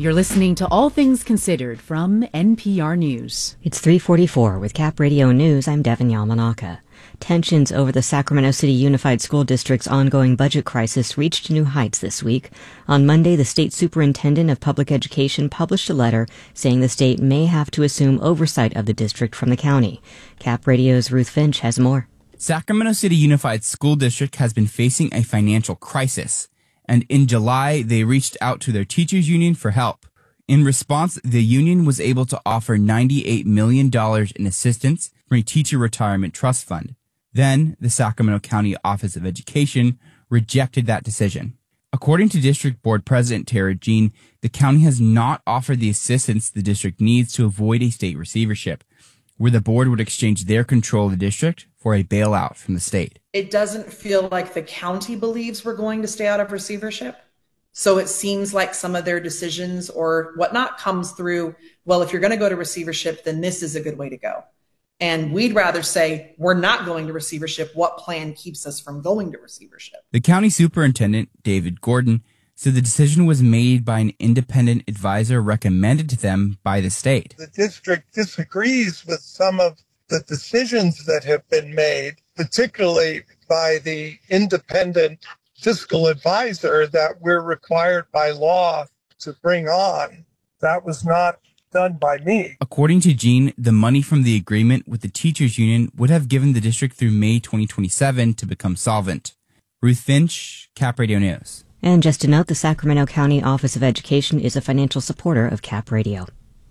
You're listening to All Things Considered from NPR News. It's 3:44 with Cap Radio News. I'm Devin Yamanaka. Tensions over the Sacramento City Unified School District's ongoing budget crisis reached new heights this week. On Monday, the state superintendent of public education published a letter saying the state may have to assume oversight of the district from the county. Cap Radio's Ruth Finch has more. Sacramento City Unified School District has been facing a financial crisis, and in July, they reached out to their teachers union for help. In response, the union was able to offer $98 million in assistance from a teacher retirement trust fund. Then, the Sacramento County Office of Education rejected that decision. According to District Board President Tara Jean, the county has not offered the assistance the district needs to avoid a state receivership, where the board would exchange their control of the district for a bailout from the state. It doesn't feel like the county believes we're going to stay out of receivership. So it seems like some of their decisions or whatnot comes through, well, if you're going to go to receivership, then this is a good way to go. And we'd rather say we're not going to receivership. What plan keeps us from going to receivership? The county superintendent, David Gordon, said the decision was made by an independent advisor recommended to them by the state. The district disagrees with some of the decisions that have been made, particularly by the independent fiscal advisor that we're required by law to bring on. That was not done by me. According to Jean, the money from the agreement with the teachers union would have given the district through May 2027 to become solvent. Ruth Finch, Cap Radio News. And just to note, the Sacramento County Office of Education is a financial supporter of Cap Radio.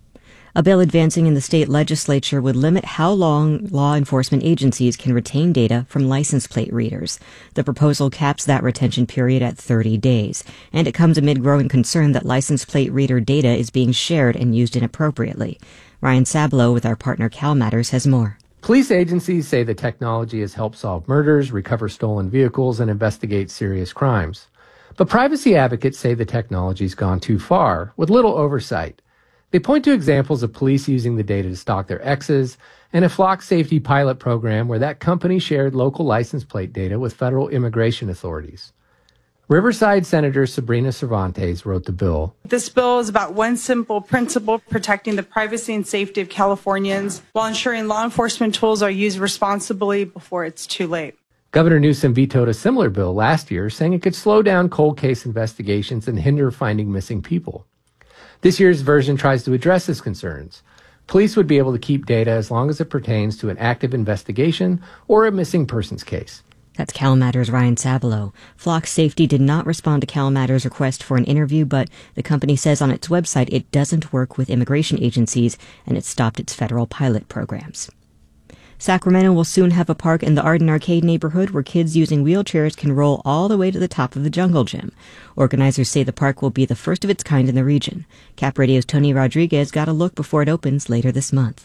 A bill advancing in the state legislature would limit how long law enforcement agencies can retain data from license plate readers. The proposal caps that retention period at 30 days, and it comes amid growing concern that license plate reader data is being shared and used inappropriately. Ryan Sablow with our partner Cal Matters has more. Police agencies say the technology has helped solve murders, recover stolen vehicles, and investigate serious crimes. But privacy advocates say the technology's gone too far, with little oversight. They point to examples of police using the data to stalk their exes and a flock safety pilot program where that company shared local license plate data with federal immigration authorities. Riverside Senator Sabrina Cervantes wrote the bill. This bill is about one simple principle: protecting the privacy and safety of Californians while ensuring law enforcement tools are used responsibly before it's too late. Governor Newsom vetoed a similar bill last year, saying it could slow down cold case investigations and hinder finding missing people. This year's version tries to address his concerns. Police would be able to keep data as long as it pertains to an active investigation or a missing persons case. That's Cal Matters' Ryan Sablow. Flock Safety did not respond to Cal Matters' request for an interview, but the company says on its website it doesn't work with immigration agencies and it stopped its federal pilot programs. Sacramento will soon have a park in the Arden Arcade neighborhood where kids using wheelchairs can roll all the way to the top of the Jungle Gym. Organizers say the park will be the first of its kind in the region. Cap Radio's Tony Rodriguez got a look before it opens later this month.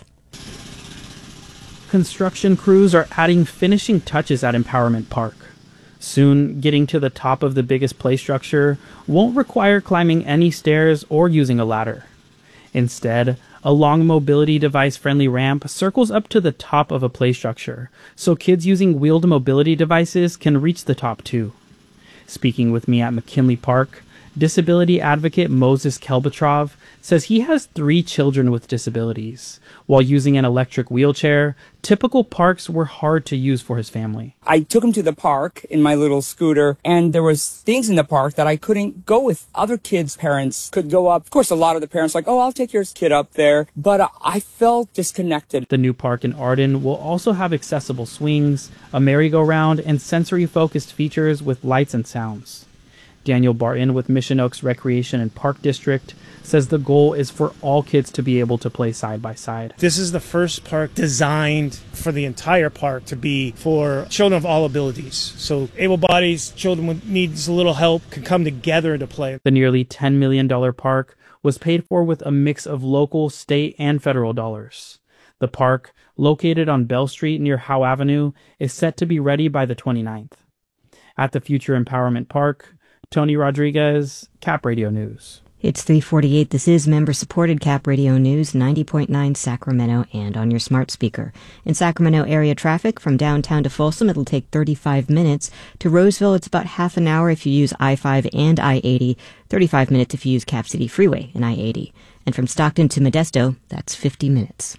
Construction crews are adding finishing touches at Empowerment Park. Soon, getting to the top of the biggest play structure won't require climbing any stairs or using a ladder. Instead, a long mobility device-friendly ramp circles up to the top of a play structure, so kids using wheeled mobility devices can reach the top too. Speaking with me at McKinley Park, disability advocate Moses Kelbatrov says he has 3 children with disabilities. While using an electric wheelchair, typical parks were hard to use for his family. I took him to the park in my little scooter, and there was things in the park that I couldn't go with. Other kids' parents could go up. Of course, a lot of the parents like, oh, I'll take your kid up there. But I felt disconnected. The new park in Arden will also have accessible swings, a merry-go-round, and sensory-focused features with lights and sounds. Daniel Barton with Mission Oaks Recreation and Park District says the goal is for all kids to be able to play side by side. This is the first park designed for the entire park to be for children of all abilities. So able-bodied children with needs a little help can come together to play. The nearly $10 million park was paid for with a mix of local, state, and federal dollars. The park, located on Bell Street near Howe Avenue, is set to be ready by the 29th. At the Future Empowerment Park, Tony Rodriguez, Cap Radio News. It's 3:48. This is member-supported Cap Radio News, 90.9 Sacramento, and on your smart speaker. In Sacramento area traffic, from downtown to Folsom, it'll take 35 minutes. To Roseville, it's about half an hour if you use I-5 and I-80, 35 minutes if you use Cap City Freeway and I-80. And from Stockton to Modesto, that's 50 minutes.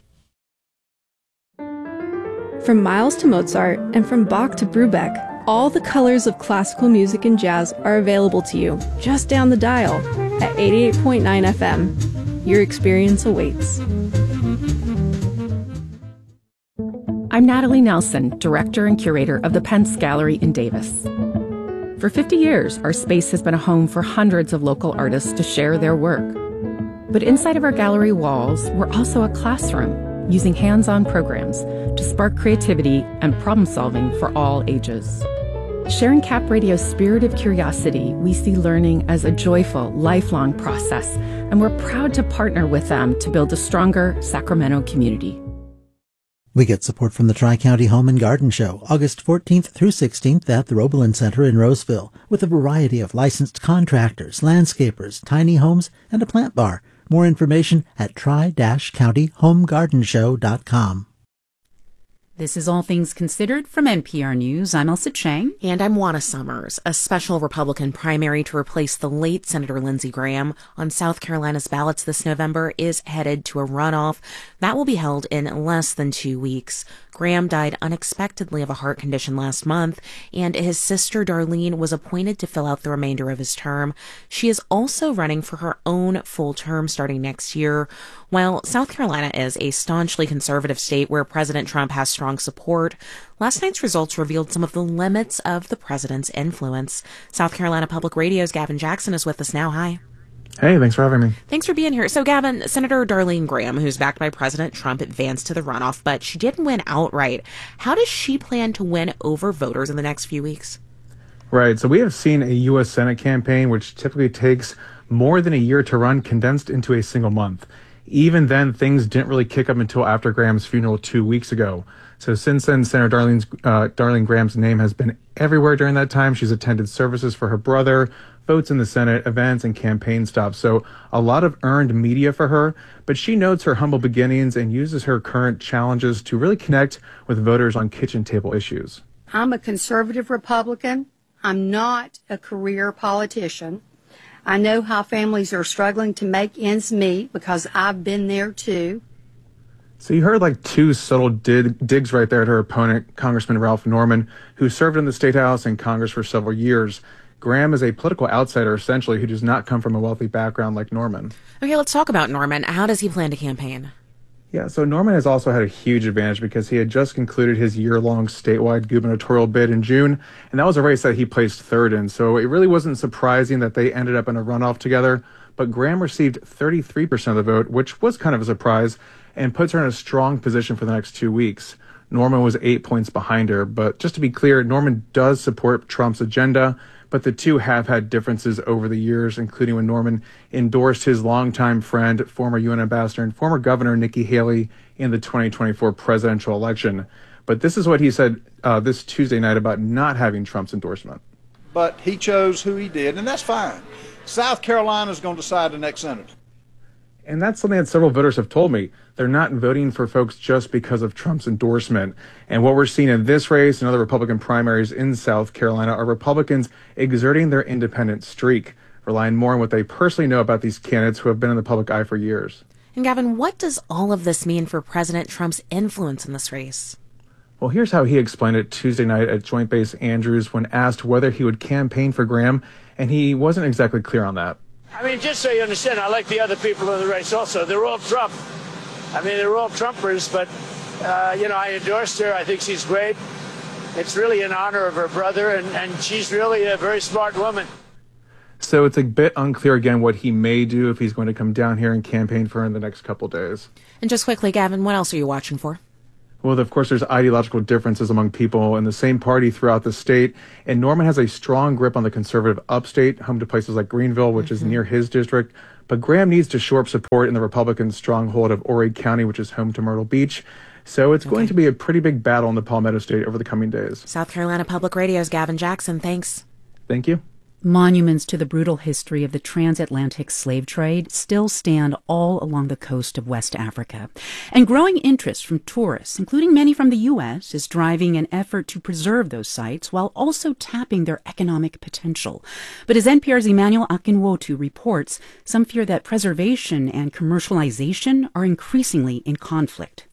From Miles to Mozart and from Bach to Brubeck, all the colors of classical music and jazz are available to you just down the dial at 88.9 FM. Your experience awaits. I'm Natalie Nelson, Director and Curator of the Pence Gallery in Davis. For 50 years, our space has been a home for hundreds of local artists to share their work. But inside of our gallery walls, we're also a classroom, using hands-on programs to spark creativity and problem-solving for all ages. Sharing Cap Radio's spirit of curiosity, we see learning as a joyful, lifelong process, and we're proud to partner with them to build a stronger Sacramento community. We get support from the Tri-County Home and Garden Show, August 14th through 16th at the Roebelin Center in Roseville, with a variety of licensed contractors, landscapers, tiny homes, and a plant bar. More information at tri-countyhomegardenshow.com. This is All Things Considered from NPR News. I'm Elsa Chang. And I'm Juana Summers. A special Republican primary to replace the late Senator Lindsey Graham on South Carolina's ballots this November is headed to a runoff. That will be held in less than 2 weeks. Graham died unexpectedly of a heart condition last month, and his sister Darlene was appointed to fill out the remainder of his term. She is also running for her own full term starting next year. While South Carolina is a staunchly conservative state where President Trump has strong support, last night's results revealed some of the limits of the president's influence. South Carolina Public Radio's Gavin Jackson is with us now. Hi. Hey, thanks for having me. Thanks for being here. So, Gavin, Senator Darlene Graham, who's backed by President Trump, advanced to the runoff, but she didn't win outright. How does she plan to win over voters in the next few weeks? Right. So we have seen a U.S. Senate campaign, which typically takes more than a year to run, condensed into a single month. Even then, things didn't really kick up until after Graham's funeral 2 weeks ago. So since then, Senator Darlene Graham's name has been everywhere during that time. She's attended services for her brother, votes in the Senate, events, and campaign stops. So a lot of earned media for her, but she notes her humble beginnings and uses her current challenges to really connect with voters on kitchen table issues. I'm a conservative Republican. I'm not a career politician. I know how families are struggling to make ends meet because I've been there too. So you heard like two subtle digs right there at her opponent, Congressman Ralph Norman, who served in the State House and Congress for several years. Graham is a political outsider, essentially, who does not come from a wealthy background like Norman. Okay, let's talk about Norman. How does he plan to campaign? Yeah, so Norman has also had a huge advantage because he had just concluded his year-long statewide gubernatorial bid in June, and that was a race that he placed third in. So it really wasn't surprising that they ended up in a runoff together, but Graham received 33% of the vote, which was kind of a surprise, and puts her in a strong position for the next 2 weeks. Norman was 8 points behind her, but just to be clear, Norman does support Trump's agenda, but the two have had differences over the years, including when Norman endorsed his longtime friend, former UN ambassador and former governor Nikki Haley in the 2024 presidential election. But this is what he said this Tuesday night about not having Trump's endorsement. But he chose who he did, and that's fine. South Carolina is going to decide the next senator. And that's something that several voters have told me. They're not voting for folks just because of Trump's endorsement. And what we're seeing in this race and other Republican primaries in South Carolina are Republicans exerting their independent streak, relying more on what they personally know about these candidates who have been in the public eye for years. And Gavin, what does all of this mean for President Trump's influence in this race? Well, here's how he explained it Tuesday night at Joint Base Andrews when asked whether he would campaign for Graham, and he wasn't exactly clear on that. I mean, just so you understand, I like the other people in the race also. They're all Trump. I mean, they're all Trumpers, but, I endorsed her. I think she's great. It's really in honor of her brother, and she's really a very smart woman. So it's a bit unclear, again, what he may do if he's going to come down here and campaign for her in the next couple days. And just quickly, Gavin, what else are you watching for? Well, of course, there's ideological differences among people in the same party throughout the state. And Norman has a strong grip on the conservative upstate, home to places like Greenville, which is near his district. But Graham needs to shore up support in the Republican stronghold of Horry County, which is home to Myrtle Beach. So it's going to be a pretty big battle in the Palmetto State over the coming days. South Carolina Public Radio's Gavin Jackson, thanks. Thank you. Monuments to the brutal history of the transatlantic slave trade still stand all along the coast of West Africa. And growing interest from tourists, including many from the U.S., is driving an effort to preserve those sites while also tapping their economic potential. But as NPR's Emmanuel Akinwotu reports, some fear that preservation and commercialization are increasingly in conflict.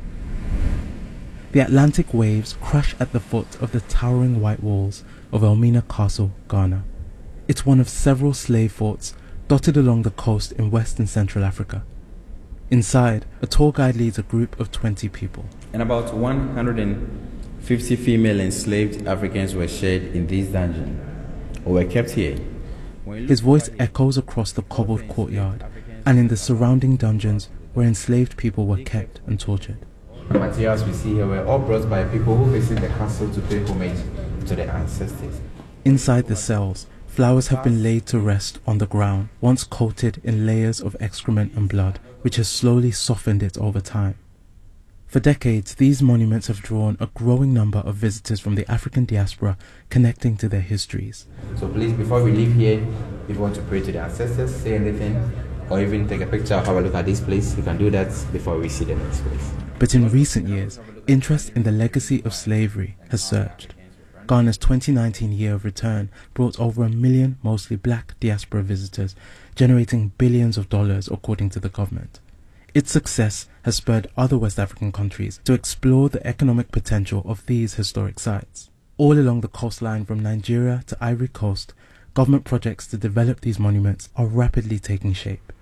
The Atlantic waves crash at the foot of the towering white walls of Elmina Castle, Ghana. It's one of several slave forts dotted along the coast in West and Central Africa. Inside, a tour guide leads a group of 20 people. And about 150 female enslaved Africans were shared in this dungeon, or were kept here. His voice echoes across the cobbled courtyard, and in the surrounding dungeons where enslaved people were kept and tortured. The materials we see here were all brought by people who visit the castle to pay homage to their ancestors. Inside the cells, flowers have been laid to rest on the ground, once coated in layers of excrement and blood, which has slowly softened it over time. For decades, these monuments have drawn a growing number of visitors from the African diaspora connecting to their histories. So please, before we leave here, if you want to pray to the ancestors, say anything, or even take a picture or have a look at this place, you can do that before we see the next place. But in recent years, interest in the legacy of slavery has surged. Ghana's 2019 year of return brought over 1 million mostly black diaspora visitors, generating billions of dollars according to the government. Its success has spurred other West African countries to explore the economic potential of these historic sites. All along the coastline from Nigeria to Ivory Coast, government projects to develop these monuments are rapidly taking shape.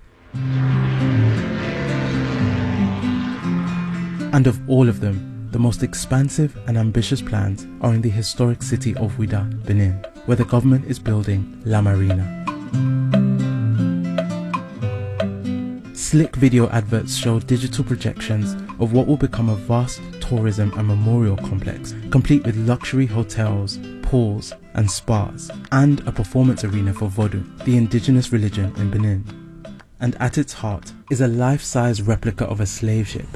And of all of them, the most expansive and ambitious plans are in the historic city of Ouidah, Benin, where the government is building La Marina. Slick video adverts show digital projections of what will become a vast tourism and memorial complex, complete with luxury hotels, pools and spas, and a performance arena for Vodou, the indigenous religion in Benin. And at its heart is a life-size replica of a slave ship.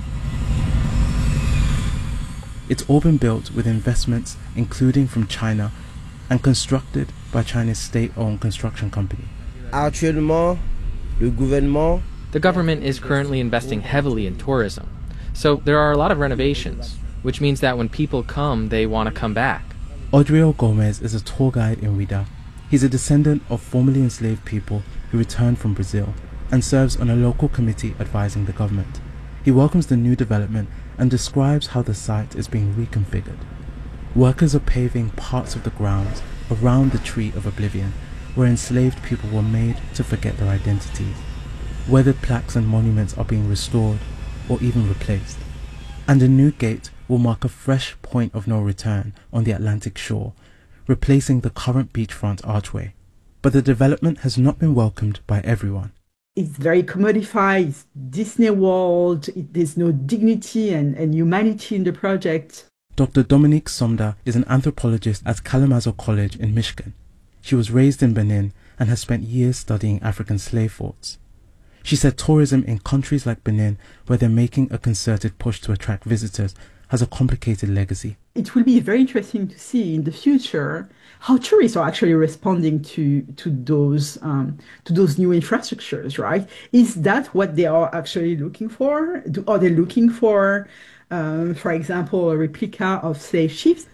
It's all been built with investments including from China and constructed by China's state-owned construction company. The government is currently investing heavily in tourism, so there are a lot of renovations, which means that when people come, they want to come back. Odrio Gomez is a tour guide in Ouidah. He's a descendant of formerly enslaved people who returned from Brazil and serves on a local committee advising the government. He welcomes the new development and describes how the site is being reconfigured. Workers are paving parts of the grounds around the Tree of Oblivion, where enslaved people were made to forget their identities. Weathered plaques and monuments are being restored or even replaced. And a new gate will mark a fresh point of no return on the Atlantic shore, replacing the current beachfront archway. But the development has not been welcomed by everyone. It's very commodified, it's Disney World, there's no dignity and humanity in the project. Dr. Dominique Somda is an anthropologist at Kalamazoo College in Michigan. She was raised in Benin and has spent years studying African slave forts. She said tourism in countries like Benin, where they're making a concerted push to attract visitors, has a complicated legacy. It will be very interesting to see in the future how tourists are actually responding to those new infrastructures, right? Is that what they are actually looking for? Are they looking for example, a replica of slave ships?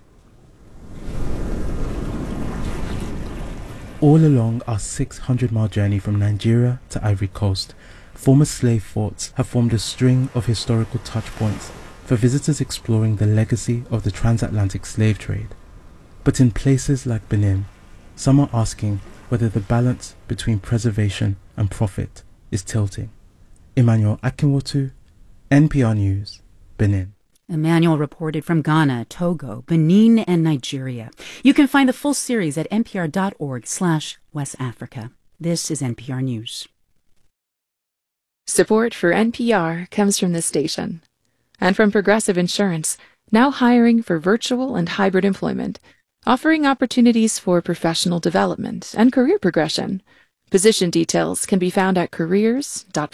All along our 600-mile journey from Nigeria to Ivory Coast, former slave forts have formed a string of historical touchpoints for visitors exploring the legacy of the transatlantic slave trade. But in places like Benin, some are asking whether the balance between preservation and profit is tilting. Emmanuel Akinwotu, NPR News, Benin. Emmanuel reported from Ghana, Togo, Benin, and Nigeria. You can find the full series at npr.org/West Africa. This is NPR News. Support for NPR comes from this station and from Progressive Insurance, now hiring for virtual and hybrid employment, offering opportunities for professional development and career progression. Position details can be found at careers.progressive.com.